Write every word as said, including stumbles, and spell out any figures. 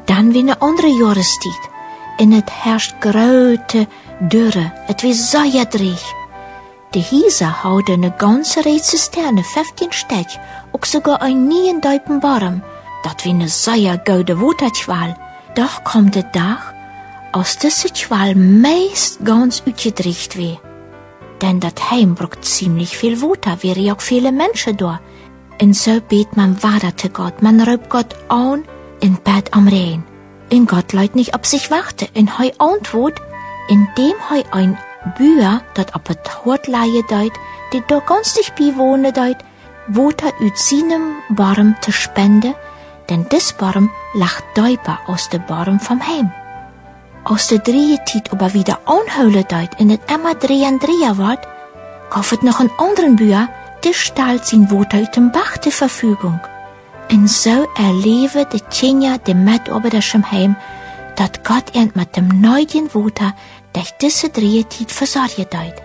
Dan weer een andere jahrestijd. En het herrscht grote Dürre, het weer sehr dreig. De Hieser houden een ganze reeks Zisterne, vijftien Stück, ook sogar ein nien Duipen Barm. Dat weer een sehr gute Waterqual. Doch kommt der Tag, aus diese Qual meist ganz uitgedreigt weh. Denn dat Heim braucht ziemlich viel Water, wäre auch viele Menschen da. Und so bet man weiter zu Gott, man ruft Gott an in Bett am Rhein. Und Gott leut nicht auf sich warten, und hei antwort, indem hei ein Bühr, dat op het Hort leie deut, die da ganz dich bewohnen deut, Water uit seinem Barm zu spenden, denn dis Barm lacht Däuper aus de Barm vom Heim. Aus de Drehetiet aber wieder anholen deut, in het immer drehen drehen wird, kauft noch einen anderen Bühr, der stellt sein Water uit dem Bach zur Verfügung. Und so erleben die Kinder, die Mitarbeiter im Heim, dat Gott ihnen mit dem neuen Water durch diese Drehetiet versorgen deut.